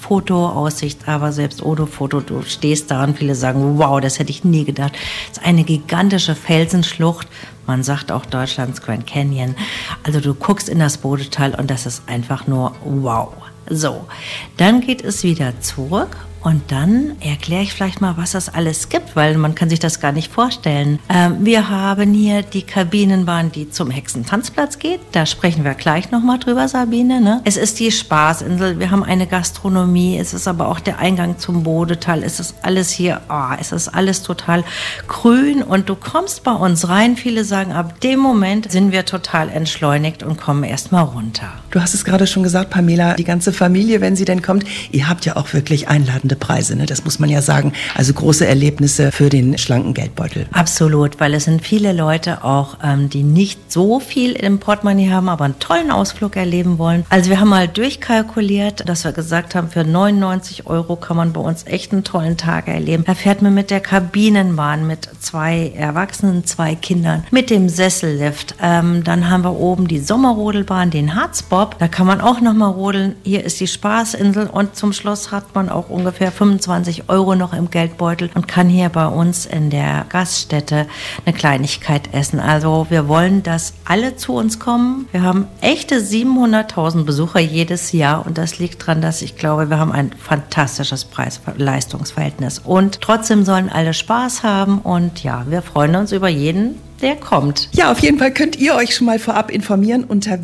Fotoaussicht, aber selbst ohne Foto, du stehst da und viele sagen, wow, das hätte ich nie gedacht. Es ist eine gigantische Felsenschlucht. Man sagt auch Deutschlands Grand Canyon. Also du guckst in das Bodetal und das ist einfach nur wow. So, dann geht es wieder zurück. Und dann erkläre ich vielleicht mal, was das alles gibt, weil man kann sich das gar nicht vorstellen. Wir haben hier die Kabinenbahn, die zum Hexentanzplatz geht. Da sprechen wir gleich nochmal drüber, Sabine. Ne? Es ist die Spaßinsel, wir haben eine Gastronomie, es ist aber auch der Eingang zum Bodetal. Es ist alles hier, es ist alles total grün und du kommst bei uns rein. Viele sagen, ab dem Moment sind wir total entschleunigt und kommen erstmal runter. Du hast es gerade schon gesagt, Pamela, die ganze Familie, wenn sie denn kommt, ihr habt ja auch wirklich einladende Preise, ne? Das muss man ja sagen. Also große Erlebnisse für den schlanken Geldbeutel. Absolut, weil es sind viele Leute auch, die nicht so viel im Portemonnaie haben, aber einen tollen Ausflug erleben wollen. Also wir haben mal durchkalkuliert, dass wir gesagt haben, für 99 € kann man bei uns echt einen tollen Tag erleben. Da fährt man mit der Kabinenbahn mit 2 Erwachsenen, 2 Kindern, mit dem Sessellift. Dann haben wir oben die Sommerrodelbahn, den Harzbob. Da kann man auch nochmal rodeln. Hier ist die Spaßinsel und zum Schluss hat man auch ungefähr 25 € noch im Geldbeutel und kann hier bei uns in der Gaststätte eine Kleinigkeit essen. Also wir wollen, dass alle zu uns kommen. Wir haben echte 700.000 Besucher jedes Jahr und das liegt daran, dass ich glaube, wir haben ein fantastisches Preis-Leistungs-Verhältnis und trotzdem sollen alle Spaß haben und ja, wir freuen uns über jeden, der kommt. Ja, auf jeden Fall könnt ihr euch schon mal vorab informieren unter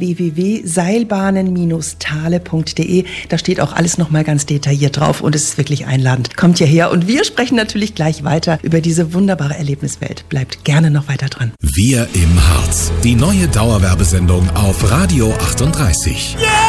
www.seilbahnen-thale.de. Da steht auch alles nochmal ganz detailliert drauf und es ist wirklich einladend. Kommt hierher und wir sprechen natürlich gleich weiter über diese wunderbare Erlebniswelt. Bleibt gerne noch weiter dran. Wir im Harz. Die neue Dauerwerbesendung auf Radio 38. Yeah!